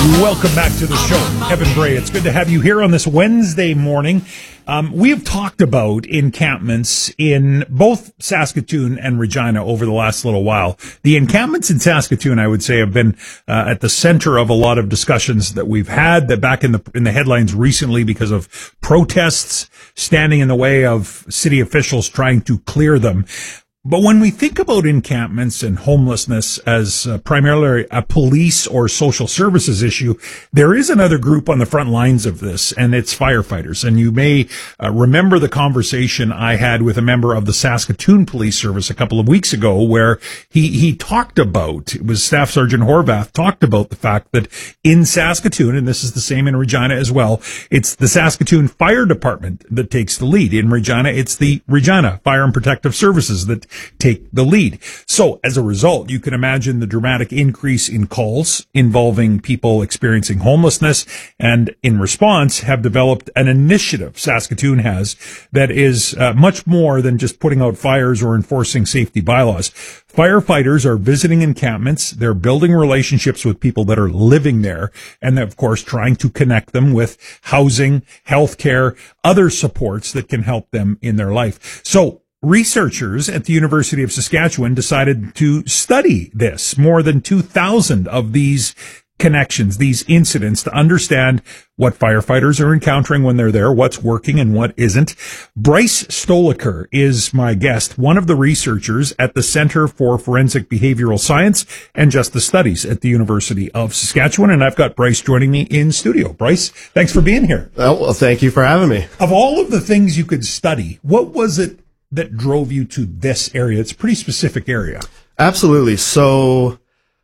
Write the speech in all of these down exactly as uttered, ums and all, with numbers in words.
Welcome back to the show. Kevin Bray, it's good to have you here on this Wednesday morning. Um, we have talked about encampments in both Saskatoon and Regina over the last little while. The encampments in Saskatoon, I would say, have been uh, at the center of a lot of discussions that we've had, that back in the in the headlines recently because of protests standing in the way of city officials trying to clear them. But when we think about encampments and homelessness as uh, primarily a police or social services issue, there is another group on the front lines of this, and it's firefighters. And you may uh, remember the conversation I had with a member of the Saskatoon Police Service a couple of weeks ago, where he, he talked about, it was Staff Sergeant Horvath, talked about the fact that in Saskatoon, and this is the same in Regina as well, it's the Saskatoon Fire Department that takes the lead. In Regina, it's the Regina Fire and Protective Services that take the lead. So as a result, you can imagine the dramatic increase in calls involving people experiencing homelessness, and in response have developed an initiative, Saskatoon has, that is uh, much more than just putting out fires or enforcing safety bylaws. Firefighters are visiting encampments. They're building relationships with people that are living there, and of course trying to connect them with housing, healthcare, other supports that can help them in their life. So researchers at the University of Saskatchewan decided to study this, more than two thousand of these connections, these incidents, to understand what firefighters are encountering when they're there, what's working and what isn't. Bryce Stoliker is my guest, one of the researchers at the Center for Forensic Behavioral Science and Justice Studies at the University of Saskatchewan. And I've got Bryce joining me in studio. Bryce, thanks for being here. Oh, well, thank you for having me. Of all of the things you could study, what was it that drove you to this area? It's a pretty specific area. Absolutely. So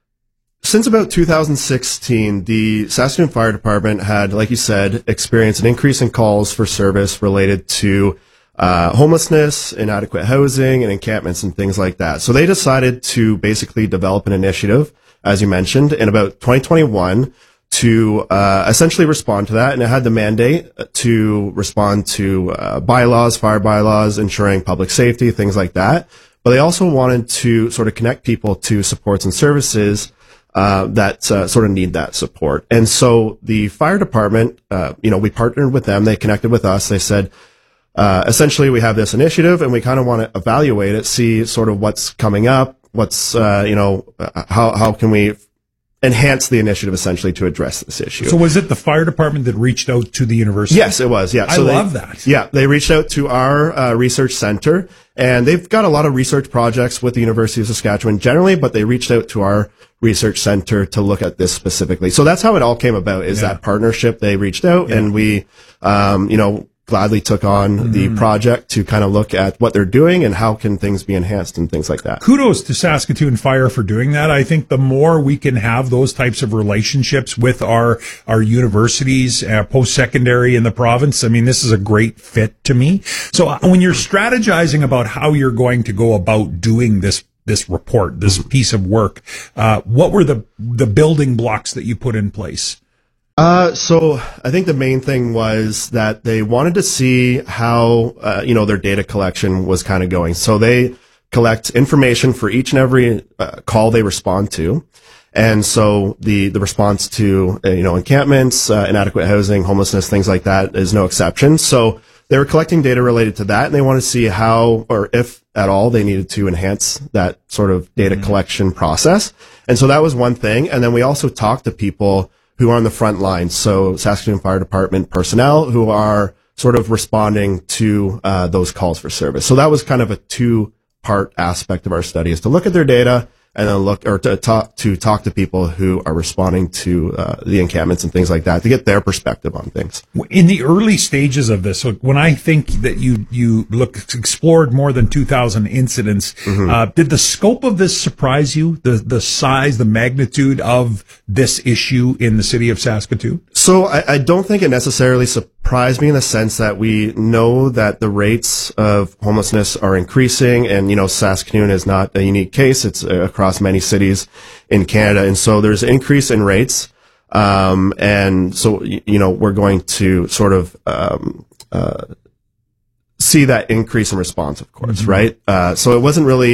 since about two thousand sixteen, the Saskatoon Fire Department had, like you said, experienced an increase in calls for service related to uh, homelessness, inadequate housing, and encampments and things like that. So they decided to basically develop an initiative, as you mentioned, in about twenty twenty-one to uh, essentially respond to that. And it had the mandate to respond to uh, bylaws, fire bylaws, ensuring public safety, things like that. But they also wanted to sort of connect people to supports and services uh, that uh, sort of need that support. And so the fire department, uh, you know, we partnered with them. They connected with us. They said, uh, essentially, we have this initiative and we kind of want to evaluate it, see sort of what's coming up, what's, uh, you know, how, how can we enhance the initiative essentially to address this issue. So was it the fire department that reached out to the university? Yes, it was. Yeah. I so love they, that. Yeah. They reached out to our uh, research center, and they've got a lot of research projects with the University of Saskatchewan generally, but they reached out to our research center to look at this specifically. So that's how it all came about, is yeah. that partnership. They reached out yeah. and we, um, you know, gladly took on mm. the project to kind of look at what they're doing and how can things be enhanced and things like that. Kudos to Saskatoon Fire for doing that. I think the more we can have those types of relationships with our, our universities, uh, post-secondary in the province, I mean, this is a great fit to me. So uh, when you're strategizing about how you're going to go about doing this this report, this piece of work, uh, what were the the building blocks that you put in place? Uh, so I think the main thing was that they wanted to see how, uh, you know, their data collection was kind of going. So they collect information for each and every uh, call they respond to. And so the, the response to, uh, you know, encampments, uh, inadequate housing, homelessness, things like that is no exception. So they were collecting data related to that, and they wanted to see how, or if at all, they needed to enhance that sort of data mm-hmm. collection process. And so that was one thing. And then we also talked to people who are on the front lines, so Saskatoon Fire Department personnel who are sort of responding to uh, those calls for service. So that was kind of a two-part aspect of our study, is to look at their data and then look, or to talk to talk to people who are responding to uh, the encampments and things like that, to get their perspective on things. In the early stages of this, when I think that you you look explored more than two thousand incidents, mm-hmm. uh, did the scope of this surprise you? The the size, the magnitude of this issue in the city of Saskatoon? So I, I don't think it necessarily surprised me in the sense that we know that the rates of homelessness are increasing, and you know Saskatoon is not a unique case; it's uh, across many cities in Canada, and so there's an increase in rates. Um, and so, you know, we're going to sort of, um, uh, see that increase in response, of course, mm-hmm. right? Uh, so it wasn't really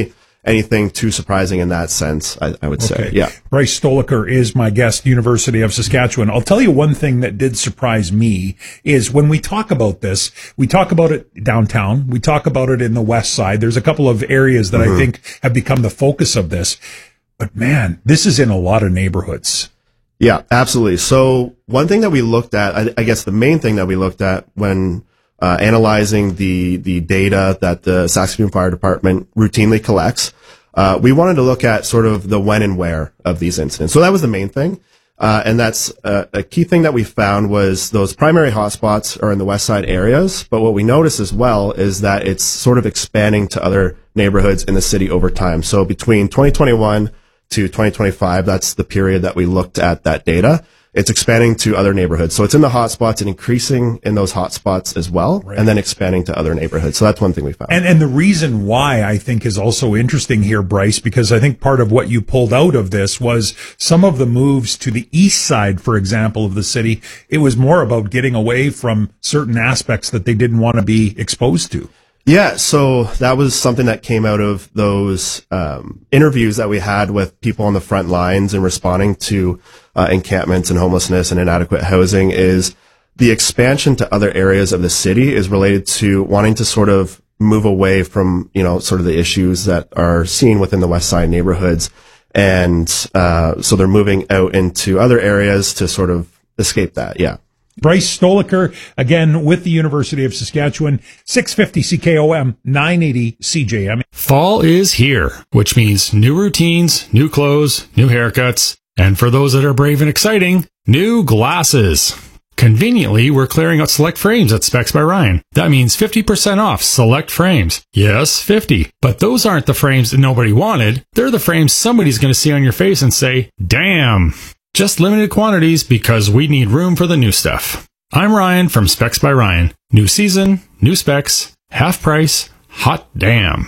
anything too surprising in that sense, I, I would Okay. say. Yeah. Bryce Stoliker is my guest, University of Saskatchewan. I'll tell you one thing that did surprise me is when we talk about this, we talk about it downtown, we talk about it in the west side. There's a couple of areas that mm-hmm. I think have become the focus of this. But man, this is in a lot of neighborhoods. Yeah, absolutely. So one thing that we looked at, I, I guess the main thing that we looked at when uh, analyzing the the data that the Saskatoon Fire Department routinely collects, uh, we wanted to look at sort of the when and where of these incidents. So that was the main thing. Uh, and that's uh, a key thing that we found was those primary hotspots are in the west side areas. But what we noticed as well is that it's sort of expanding to other neighborhoods in the city over time. So between twenty twenty-one to twenty twenty-five, that's the period that we looked at that data. It's expanding to other neighborhoods. So it's in the hotspots and increasing in those hotspots as well, right. And then expanding to other neighborhoods. So that's one thing we found. And and the reason why I think is also interesting here, Bryce, because I think part of what you pulled out of this was some of the moves to the east side, for example, of the city. It was more about getting away from certain aspects that they didn't want to be exposed to. Yeah, so that was something that came out of those um, interviews that we had with people on the front lines and responding to uh, encampments and homelessness and inadequate housing is the expansion to other areas of the city is related to wanting to sort of move away from, you know, sort of the issues that are seen within the West Side neighborhoods. And uh, so they're moving out into other areas to sort of escape that, yeah. Bryce Stoliker, again, with the University of Saskatchewan, six fifty C K O M, nine eighty C J M. Fall is here, which means new routines, new clothes, new haircuts, and for those that are brave and exciting, new glasses. Conveniently, we're clearing out select frames at Specs by Ryan. That means fifty percent off select frames. Yes, fifty. But those aren't the frames that nobody wanted. They're the frames somebody's going to see on your face and say, damn. Just limited quantities because we need room for the new stuff. I'm Ryan from Specs by Ryan. New season, new specs, half price, hot damn.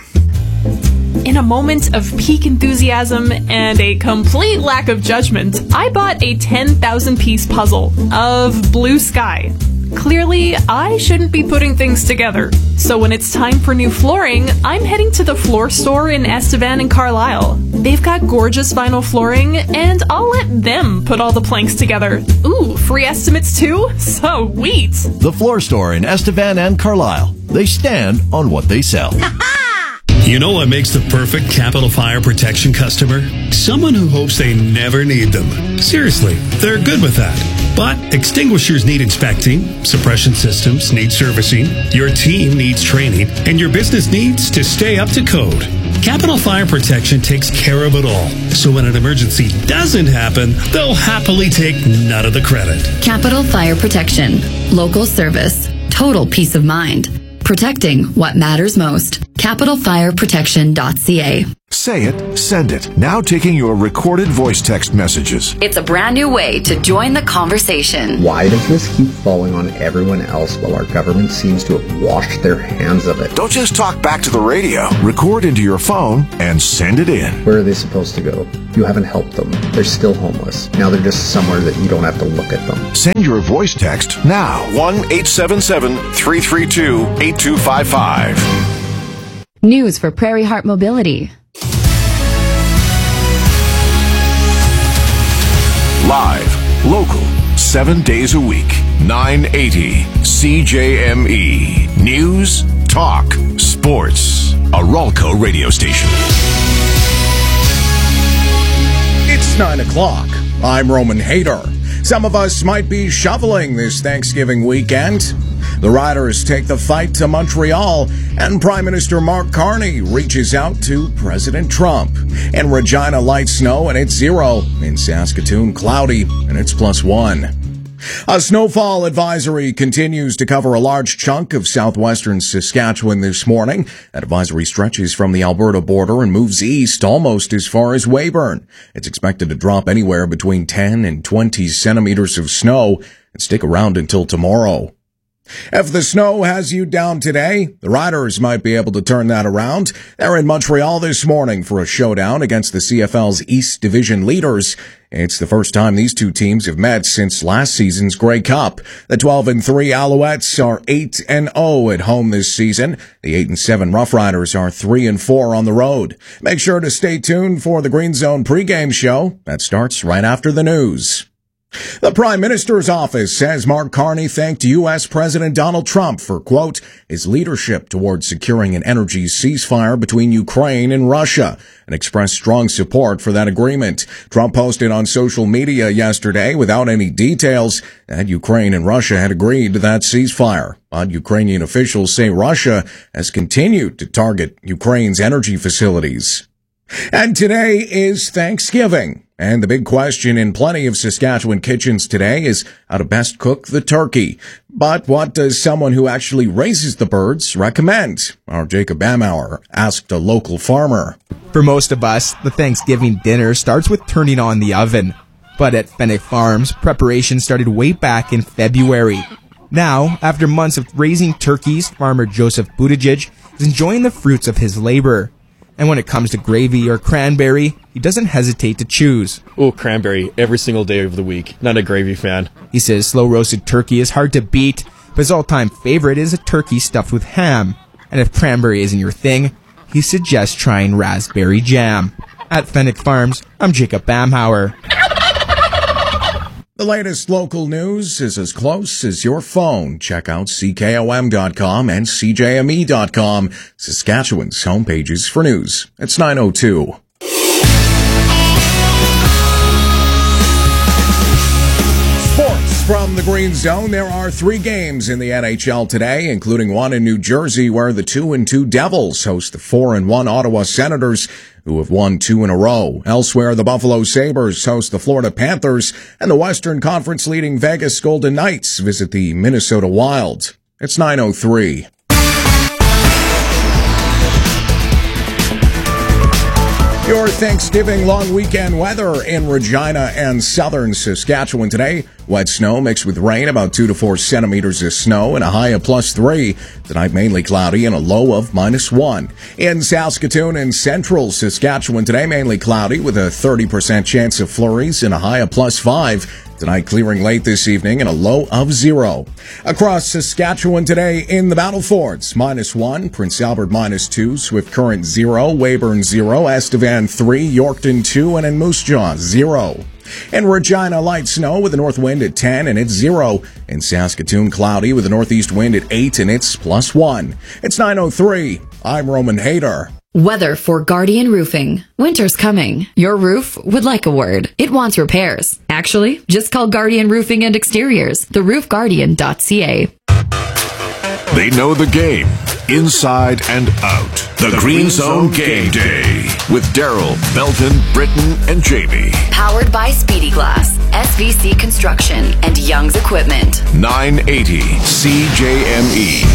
In a moment of peak enthusiasm and a complete lack of judgment, I bought a ten thousand piece puzzle of blue sky. Clearly, I shouldn't be putting things together. So when it's time for new flooring, I'm heading to the floor store in Estevan and Carlisle. They've got gorgeous vinyl flooring, and I'll let them put all the planks together. Ooh, free estimates too? Sweet! The floor store in Estevan and Carlisle. They stand on what they sell. You know what makes the perfect Capital Fire Protection customer? Someone who hopes they never need them. Seriously, they're good with that. But extinguishers need inspecting, suppression systems need servicing, your team needs training, and your business needs to stay up to code. Capital Fire Protection takes care of it all. So when an emergency doesn't happen, they'll happily take none of the credit. Capital Fire Protection. Local service. Total peace of mind. Protecting what matters most. capital fire protection dot c a. Say it, send it. Now taking your recorded voice text messages. It's a brand new way to join the conversation. Why does this keep falling on everyone else while our government seems to have washed their hands of it? Don't just talk back to the radio. Record into your phone and send it in. Where are they supposed to go? You haven't helped them. They're still homeless. Now they're just somewhere that you don't have to look at them. Send your voice text now. one eight seven seven, three three two, eight two five five. News for Prairie Heart Mobility. Live, local, seven days a week, nine eighty C J M E. News, talk, sports. A Ralco radio station. It's nine o'clock. I'm Roman Hayter. Some of us might be shoveling this Thanksgiving weekend. The Riders take the fight to Montreal, and Prime Minister Mark Carney reaches out to President Trump. In Regina, light snow, and it's zero. In Saskatoon, cloudy, and it's plus one. A snowfall advisory continues to cover a large chunk of southwestern Saskatchewan this morning. That advisory stretches from the Alberta border and moves east almost as far as Weyburn. It's expected to drop anywhere between ten and twenty centimeters of snow and stick around until tomorrow. If the snow has you down today, the Riders might be able to turn that around. They're in Montreal this morning for a showdown against the C F L's East Division leaders. It's the first time these two teams have met since last season's Grey Cup. The twelve and three Alouettes are eight and oh at home this season. The eight and seven Rough Riders are three and four on the road. Make sure to stay tuned for the Green Zone pregame show. That starts right after the news. The Prime Minister's office says Mark Carney thanked U S President Donald Trump for, quote, his leadership towards securing an energy ceasefire between Ukraine and Russia, and expressed strong support for that agreement. Trump posted on social media yesterday, without any details, that Ukraine and Russia had agreed to that ceasefire. But Ukrainian officials say Russia has continued to target Ukraine's energy facilities. And today is Thanksgiving. And the big question in plenty of Saskatchewan kitchens today is how to best cook the turkey. But what does someone who actually raises the birds recommend? Our Jacob Bamauer asked a local farmer. For most of us, the Thanksgiving dinner starts with turning on the oven. But at Fennec Farms, preparation started way back in February. Now, after months of raising turkeys, farmer Joseph Buttigieg is enjoying the fruits of his labor. And when it comes to gravy or cranberry, he doesn't hesitate to choose. Oh, cranberry every single day of the week. Not a gravy fan. He says slow-roasted turkey is hard to beat, but his all-time favorite is a turkey stuffed with ham. And if cranberry isn't your thing, he suggests trying raspberry jam. At Fennec Farms, I'm Jacob Bamhauer. The latest local news is as close as your phone. Check out C K O M dot com and C J M E dot com, Saskatchewan's homepages for news. It's nine oh two. Sports from the Green Zone. There are three games in the N H L today, including one in New Jersey where the two and two Devils host the four and one Ottawa Senators, who have won two in a row. Elsewhere, the Buffalo Sabres host the Florida Panthers, and the Western Conference leading Vegas Golden Knights visit the Minnesota Wild. It's nine oh three. Your Thanksgiving long weekend weather in Regina and southern Saskatchewan today. Wet snow mixed with rain, about two to four centimeters of snow, and a high of plus three. Tonight mainly cloudy and a low of minus one. In Saskatoon and central Saskatchewan today, mainly cloudy with a thirty percent chance of flurries and a high of plus five. Tonight clearing late this evening and a low of zero. Across Saskatchewan today in the Battlefords, minus one, Prince Albert minus two, Swift Current zero, Weyburn zero, Estevan three, Yorkton two, and in Moose Jaw zero. In Regina, light snow with a north wind at ten and it's zero. In Saskatoon, cloudy with a northeast wind at eight and it's plus one. It's nine oh three. I'm Roman Hayter. Weather for Guardian Roofing. Winter's coming. Your roof would like a word. It wants repairs. Actually, just call Guardian Roofing and Exteriors, the roof guardian dot c a. They know the game, inside and out. The, the Green, Green Zone, Zone Game Day with Daryl, Belton, Britton, and Jamie. Powered by Speedy Glass, S V C Construction, and Young's Equipment. nine eighty C J M E.